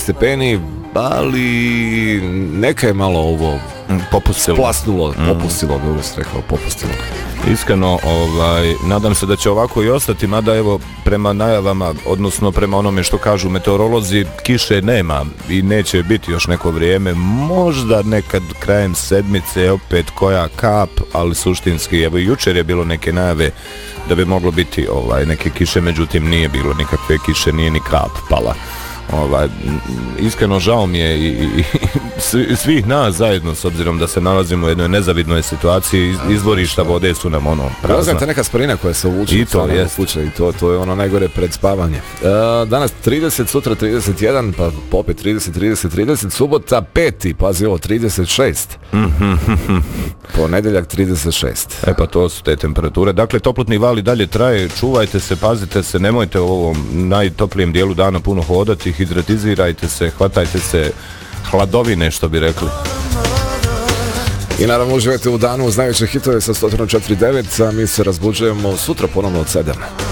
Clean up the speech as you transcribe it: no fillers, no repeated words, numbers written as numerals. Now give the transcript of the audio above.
stepeni, ali neka je malo ovo popustilo. Popustilo, dobro ste rekao, popustilo. Iskreno, nadam se da će ovako i ostati, mada evo prema najavama, odnosno prema onome što kažu meteorolozi, kiše nema i neće biti još neko vrijeme, možda nekad krajem sedmice opet koja kap, ali suštinski, evo jučer je bilo neke najave da bi moglo biti neke kiše, međutim nije bilo nikakve kiše, nije ni kap pala. Iskreno žao mi je i svih nas zajedno, s obzirom da se nalazimo u jednoj nezavidnoj situaciji, izvorišta vode su nam prazna. Poznate neka sprina koja se uvuče i to i to je ono najgore pred spavanje. Danas 30, sutra 31, pa opet 30, subota 5, pazi ovo, 36. Ponedeljak 36. Pa to su te temperature. Dakle, toplotni val i dalje traje, čuvajte se, pazite se, nemojte u ovom najtoplijem dijelu dana puno hodati, hidratizirajte se, hvatajte se hladovine, što bi rekli. I naravno uživajte u danu uz najveće hitove sa 104.9, a mi se razbuđujemo sutra ponovno od 7.